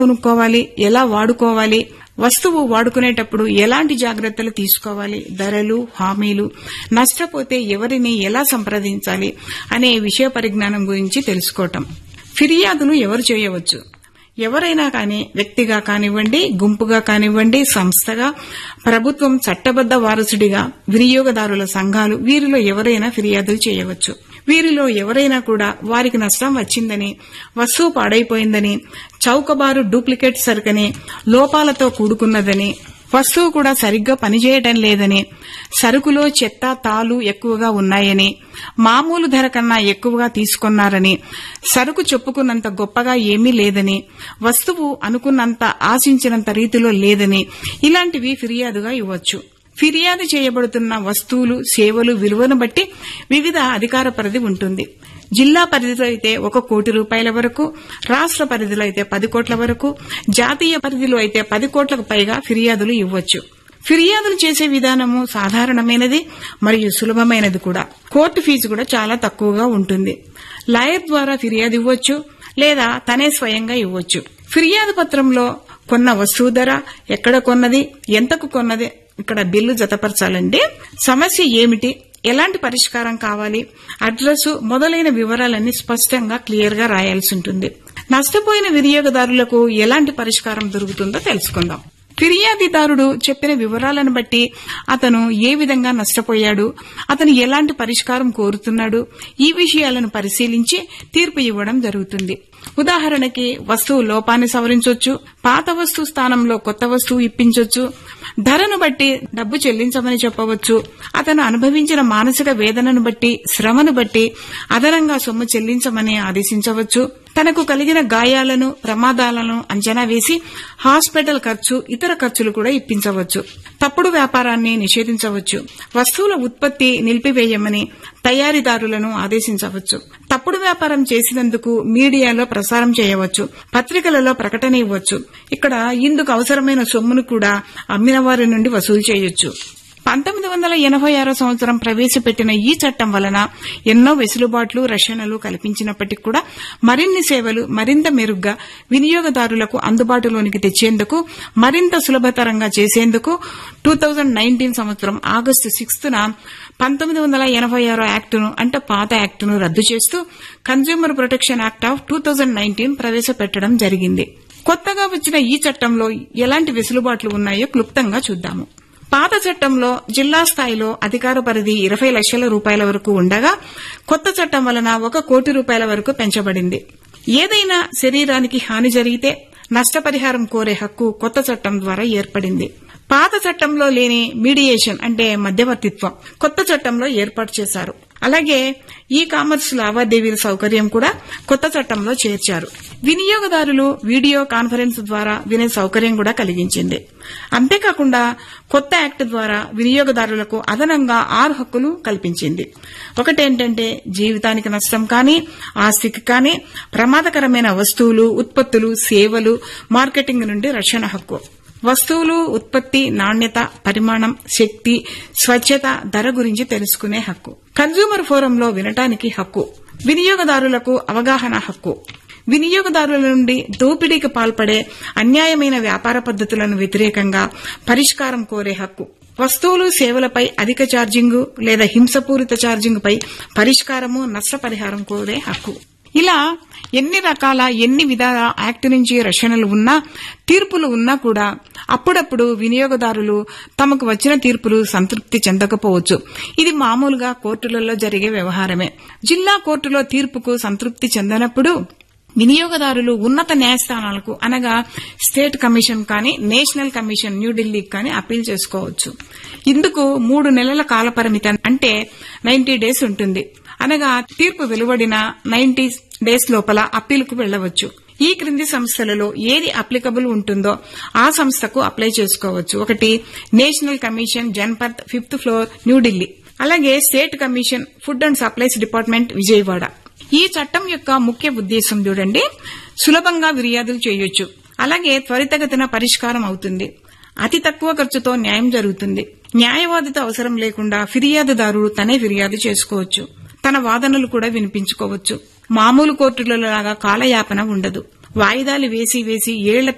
కొనుక్కోవాలి, ఎలా వాడుకోవాలి, వస్తువు వాడుకునేటప్పుడు ఎలాంటి జాగ్రత్తలు తీసుకోవాలి, ధరలు, హామీలు, నష్టపోతే ఎవరిని ఎలా సంప్రదించాలి అనే విషయ పరిజ్ఞానం గురించి తెలుసుకోవటం. ఫిర్యాదులు ఎవరు చేయవచ్చు? ఎవరైనా కానీ, వ్యక్తిగా కానివ్వండి, గుంపుగా కానివ్వండి, సంస్థగా, ప్రభుత్వం చట్టబద్ద వారసుడిగా, వినియోగదారుల సంఘాలు, వీరిలో ఎవరైనా ఫిర్యాదులు చేయవచ్చు. వీరిలో ఎవరైనా కూడా వారికి నష్టం వచ్చిందని, వస్తువు పాడైపోయిందని, చౌకబారు డూప్లికేట్ సరుకని, లోపాలతో కూడుకున్నదని, వస్తువు కూడా సరిగ్గా పనిచేయటం లేదని, సరుకులో చెత్త, తాలు ఎక్కువగా ఉన్నాయని, మామూలు ధర కన్నా ఎక్కువగా తీసుకున్నారని, సరుకు చెప్పుకున్నంత గొప్పగా ఏమీ లేదని, వస్తువు అనుకున్నంత ఆశించినంత రీతిలో లేదని, ఇలాంటివి ఫిర్యాదుగా ఇవ్వచ్చు. ఫిర్యాదు చేయబడుతున్న వస్తువులు, సేవలు విలువను బట్టి వివిధ అధికార పరిధి ఉంటుంది. జిల్లా పరిధిలో అయితే 1 కోటి రూపాయల వరకు, రాష్ట్ర పరిధిలో అయితే 10 కోట్ల వరకు, జాతీయ పరిధిలో అయితే 10 కోట్లకు పైగా ఫిర్యాదులు ఇవ్వచ్చు. ఫిర్యాదులు చేసే విధానము సాధారణమైనది మరియు సులభమైనది కూడా. కోర్టు ఫీజు కూడా చాలా తక్కువగా ఉంటుంది. లాయర్ ద్వారా ఫిర్యాదు ఇవ్వచ్చు లేదా తనే స్వయంగా ఇవ్వచ్చు. ఫిర్యాదు పత్రంలో కొన్న వస్తువు ధర, ఎక్కడ కొన్నది, ఎంతకు కొన్నది, ఇక్కడ బిల్లు జతపరచాలంటే సమస్య ఏమిటి, ఎలాంటి పరిష్కారం కావాలి, అడ్రస్ మొదలైన వివరాలన్నీ స్పష్టంగా క్లియర్ గా రాయాల్సి ఉంటుంది. నష్టపోయిన వినియోగదారులకు ఎలాంటి పరిష్కారం దొరుకుతుందో తెలుసుకుందాం. ఫిర్యాదుదారుడు చెప్పిన వివరాలను బట్టి అతను ఏ విధంగా నష్టపోయాడు, అతను ఎలాంటి పరిష్కారం కోరుతున్నాడు, ఈ విషయాలను పరిశీలించి తీర్పు ఇవ్వడం జరుగుతుంది. ఉదాహరణకి వస్తువు లోపాన్ని సవరించొచ్చు, పాత వస్తువు స్థానంలో కొత్త వస్తువు ఇప్పించొచ్చు, ధరను బట్టి డబ్బు చెల్లించమని చెప్పవచ్చు, అతను అనుభవించిన మానసిక వేదనను బట్టి, శ్రమను బట్టి అదనంగా సొమ్ము చెల్లించమని ఆదేశించవచ్చు, తనకు కలిగిన గాయాలను, ప్రమాదాలను అంచనా వేసి హాస్పిటల్ ఖర్చు, ఇతర ఖర్చులు కూడా ఇప్పించవచ్చు, తప్పుడు వ్యాపారాన్ని నిషేధించవచ్చు, వస్తువుల ఉత్పత్తి నిలిపివేయమని తయారీదారులను ఆదేశించవచ్చు, తప్పుడు వ్యాపారం చేసినందుకు మీడియాలో ప్రసారం చేయవచ్చు, పత్రికలలో ప్రకటన ఇవ్వచ్చు. ఇక్కడ ఇందుకు అవసరమైన సొమ్మును కూడా అమ్మిన వారి నుండి వసూలు చేయొచ్చు. 1986 సంవత్సరం ప్రవేశపెట్టిన ఈ చట్టం వలన ఎన్నో వెసులుబాట్లు, రక్షణలు కల్పించినప్పటికీ కూడా మరిన్ని సేవలు మరింత మెరుగ్గా వినియోగదారులకు అందుబాటులోనికి తెచ్చేందుకు, మరింత సులభతరంగా చేసేందుకు 2019 సంవత్సరం ఆగస్టు 6న 1986 యాక్టును, అంటే పాత యాక్టును రద్దు చేస్తూ కన్స్యూమర్ ప్రొటెక్షన్ యాక్ట్ ఆఫ్ 2019 ప్రవేశపెట్టడం జరిగింది. కొత్తగా వచ్చిన ఈ చట్టంలో ఎలాంటి వెసులుబాట్లు ఉన్నాయో క్లుప్తంగా చూద్దాము. పాత చట్టంలో జిల్లా స్థాయిలో అధికార పరిధి 20 లక్షల రూపాయల వరకు ఉండగా, కొత్త చట్టం వలన 1 కోటి రూపాయల వరకు పెంచబడింది. ఏదైనా శరీరానికి హాని జరిగితే నష్టపరిహారం కోరే హక్కు కొత్త చట్టం ద్వారా ఏర్పడింది. పాత చట్టంలో లేని మీడియేషన్ అంటే మధ్యవర్తిత్వం కొత్త చట్టంలో ఏర్పాటు చేశారు. అలాగే ఈ కామర్స్ లావాదేవీల సౌకర్యం కూడా కొత్త చట్టంలో చేర్చారు. వినియోగదారులు వీడియో కాన్ఫరెన్స్ ద్వారా వినే సౌకర్యం కూడా కలిగించింది. అంతేకాకుండా కొత్త యాక్ట్ ద్వారా వినియోగదారులకు అదనంగా 6 హక్కులు కల్పించింది. ఒకటేంటంటే జీవితానికి నష్టం కానీ, ఆస్తికి కానీ, ప్రమాదకరమైన వస్తువులు, ఉత్పత్తులు, సేవలు, మార్కెటింగ్ నుండి రక్షణ హక్కు, వస్తువులు, ఉత్పత్తి, నాణ్యత, పరిమాణం, శక్తి, స్వచ్ఛత, ధర గురించి తెలుసుకునే హక్కు, కన్స్యూమర్ ఫోరంలో వినటానికి హక్కు, వినియోగదారులకు అవగాహన హక్కు, వినియోగదారుల నుండి దోపిడీకి పాల్పడే అన్యాయమైన వ్యాపార పద్ధతులను వ్యతిరేకంగా పరిష్కారం కోరే హక్కు, వస్తువులు, సేవలపై అధిక ఛార్జింగు లేదా హింసపూరిత ఛార్జింగుపై పరిష్కారము, నష్టపరిహారం కోరే హక్కు. ఇలా ఎన్ని రకాల, ఎన్ని విధాల యాక్ట్ నుంచి రక్షణలు ఉన్నా, తీర్పులు ఉన్నా కూడా అప్పుడప్పుడు వినియోగదారులు తమకు వచ్చిన తీర్పులు సంతృప్తి చెందకపోవచ్చు. ఇది మామూలుగా కోర్టులలో జరిగే వ్యవహారమే. జిల్లా కోర్టులో తీర్పుకు సంతృప్తి చెందనప్పుడు వినియోగదారులు ఉన్నత న్యాయస్థానాలకు, అనగా స్టేట్ కమిషన్ కానీ, నేషనల్ కమిషన్ న్యూఢిల్లీకి కానీ అప్పీల్ చేసుకోవచ్చు. ఇందుకు 3 నెలల కాలపరిమితి అంటే 90 డేస్ ఉంటుంది. అనగా తీర్పు వెలువడిన 90 డేస్ లోపల అప్పీలుకు వెళ్లవచ్చు. ఈ క్రింది సంస్థలలో ఏది అప్లికబుల్ ఉంటుందో ఆ సంస్థకు అప్లై చేసుకోవచ్చు. 1 national commission, Janpath, 5th floor, New Delhi. అలాగే state commission, food and supplies department, Vijayawada. ఈ చట్టం యొక్క ముఖ్య ఉద్దేశం చూడండి, సులభంగా ఫిర్యాదులు చేయొచ్చు, అలాగే త్వరితగతిన పరిష్కారం అవుతుంది, అతి తక్కువ ఖర్చుతో న్యాయం జరుగుతుంది, న్యాయవాదితో అవసరం లేకుండా ఫిర్యాదుదారుడు తనే ఫిర్యాదు చేసుకోవచ్చు, తన వాదనలు కూడా వినిపించుకోవచ్చు. మామూలు కోర్టులలాగా కాలయాపన ఉండదు. వాయిదాలు వేసి వేసి ఏళ్ల